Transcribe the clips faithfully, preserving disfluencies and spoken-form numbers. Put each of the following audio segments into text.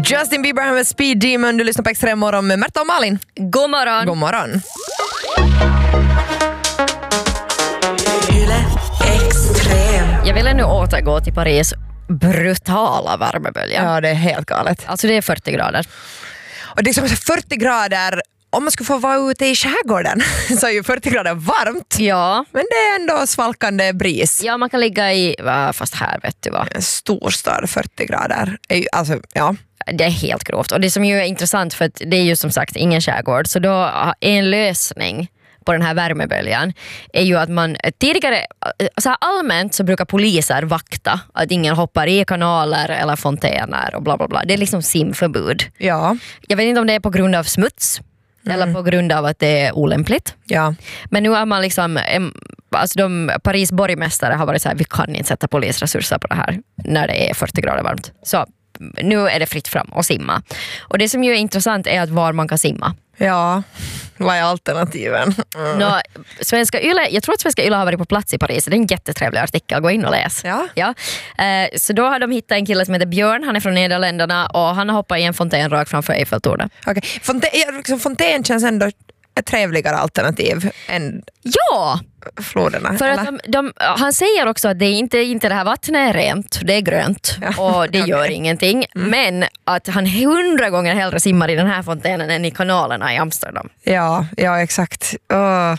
Justin Bieber med Speed Demon. Du lyssnar på Extrem morgon med Märta och Malin. God morgon. God morgon. Jag vill nu återgå till Paris brutala värmebölja. Ja, det är helt galet. Alltså det är fyrtio grader. Och det är som fyrtio grader. Om man skulle få vara ute i skärgården så är ju fyrtio grader varmt. Ja. Men det är ändå svalkande bris. Ja, man kan ligga i, fast här vet du vad. En storstad, fyrtio grader. Är ju, alltså, ja. Det är helt grovt. Och det som ju är intressant, för att det är ju som sagt ingen skärgård, så då är en lösning på den här värmeböljan är ju att man tidigare, så här allmänt så brukar poliser vakta att ingen hoppar i kanaler eller fontäner och bla bla bla. Det är liksom simförbud. Ja. Jag vet inte om det är på grund av smuts mm. eller på grund av att det är olämpligt. Ja. Men nu är man liksom, alltså de Paris borgmästare har varit så här, vi kan inte sätta polisresurser på det här när det är fyrtio grader varmt. Så nu är det fritt fram och simma. Och det som ju är intressant är att var man kan simma. Ja, vad är alternativen? Mm. Nå, Svenska Yle, jag tror att Svenska Yle har varit på plats i Paris. Det är en jättetrevlig artikel, gå in och läs. Ja. Ja. Eh, så då har de hittat en kille som heter Björn, han är från Nederländerna och han har hoppat i en fontän rakt framför Eiffeltornet. Okay. Fontän, liksom, fontän känns ändå ett trevligare alternativ än ja! floderna. För att de, de, han säger också att det är inte, inte det här vattnet är rent, det är grönt ja. Och det gör okay. ingenting. Mm. Men att han hundra gånger hellre simmar i den här fontänen än i kanalerna i Amsterdam. Ja, ja exakt. Oh.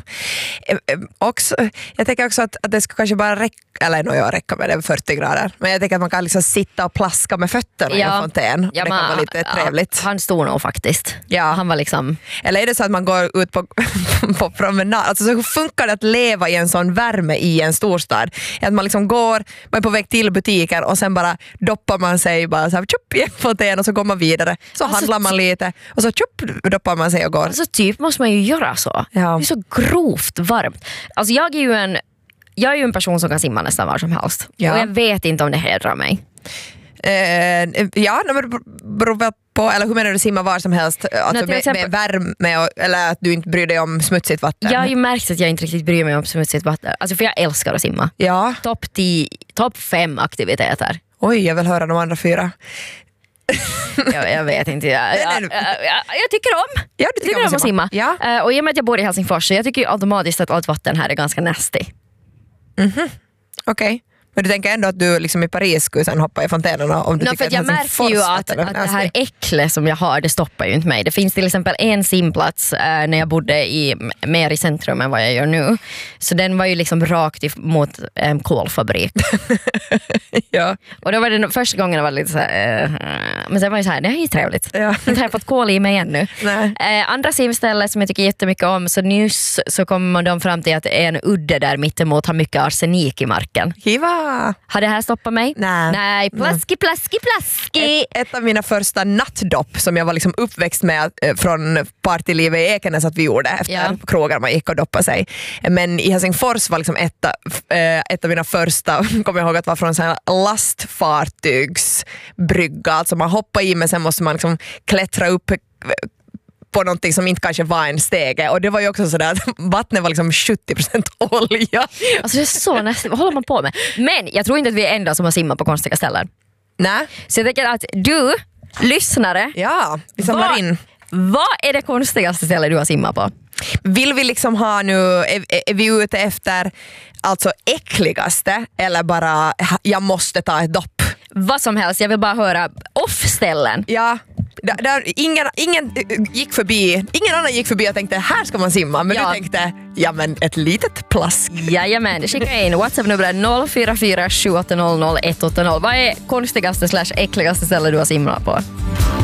Också, jag tänker också att, att det ska kanske bara räcka, eller no, jag räcker med det fyrtio grader. Men jag tänker att man kan liksom sitta och plaska med fötterna ja. i en fontän. Ja, det kan vara lite ja, trevligt. Han stod nog faktiskt. Ja. Han var liksom... Eller är det så att man går ut på, på promenad? Alltså så hur funkar det att leva i en sån värme i en storstad? Att man liksom går, man är på väg till butiker och sen bara doppar man sig bara så här, tjup, i en fontän och så går man vidare. Så alltså, handlar man lite och så tjup, doppar man sig och går. Alltså typ måste man ju göra så. Ja. Det är så grovt varmt. Alltså jag är ju en jag är ju en person som kan simma nästan var som helst. Ja. Och jag vet inte om det hedrar mig. Uh, ja, men det beror väl på, eller hur menar du simma var som helst? Alltså med, exempel, med värme och, eller att du inte bryr dig om smutsigt vatten? Jag har ju märkt att jag inte riktigt bryr mig om smutsigt vatten. Alltså för jag älskar att simma. Ja. Topp top fem aktiviteter. Oj, jag vill höra de andra fyra. jag, jag vet inte. Jag, jag, jag, jag, jag tycker om. Ja, du tycker, tycker om, om att simma. Ja. Uh, och i och med att jag bor i Helsingfors så jag tycker ju automatiskt att allt vatten här är ganska nasty. Mhm. Okej. Okay. Men du tänker ändå att du liksom i Paris skulle sen hoppa i fontänerna om du no, tycker för att jag märker ju att, att det här äcklet som jag har, det stoppar ju inte mig. Det finns till exempel en simplats äh, när jag bodde i, mer i centrum än vad jag gör nu. Så den var ju liksom rakt mot en kolfabrik. Ja. Och då var det första gången det var lite så här, äh, men sen var det så här, det är ju trevligt. Ja. Inte har jag fått kol i mig ännu. Nej. Äh, andra simställen som jag tycker jättemycket om, så nyss så kommer de fram till att det är en udde där mittemot har mycket arsenik i marken. Kiva! Har det här stoppat mig? Nej. Nej, plaski, plaski, plaski. Ett, ett av mina första nattdopp som jag var liksom uppväxt med äh, från partylivet i Ekenäs att vi gjorde efter ja. krogar man gick och doppade sig. Men i Helsingfors var liksom ett, äh, ett av mina första, kommer jag ihåg att var från en lastfartygsbrygga. Alltså man hoppar i men sen måste man liksom klättra upp på någonting som inte kanske var en stege. Och det var ju också sådär att vattnet var liksom sjuttio procent olja. Alltså det är så nästan, vad håller man på med? Men jag tror inte att vi är enda som har simmat på konstiga ställen. Nej. Så jag tänker att du, lyssnare, ja, vi samlar vad, in. Vad är det konstigaste stället du har simmat på? Vill vi liksom ha nu, är, är vi ute efter alltså äckligaste eller bara jag måste ta ett dopp? Vad som helst, jag vill bara höra off-ställen. Ja. Där, där, ingen, ingen gick förbi, ingen annan gick förbi och tänkte här ska man simma, men ja. du tänkte ja men ett litet plask. Jajamän, skicka in WhatsApp-numret noll fyra fyra sju åtta noll noll ett åtta noll. Vad är konstigaste slash äckligaste stället du har simmat på?